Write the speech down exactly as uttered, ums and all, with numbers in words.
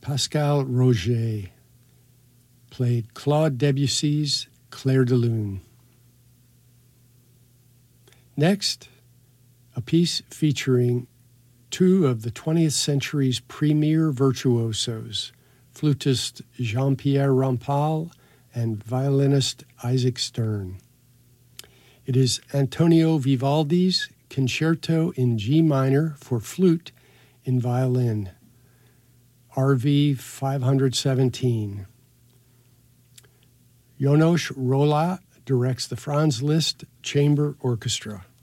Pascal Roger played Claude Debussy's Clair de Lune. Next, a piece featuring two of the twentieth century's premier virtuosos, flutist Jean-Pierre Rampal and violinist Isaac Stern. It is Antonio Vivaldi's Concerto in G minor for flute in violin, R V five seventeen. János Róla directs the Franz Liszt Chamber Orchestra.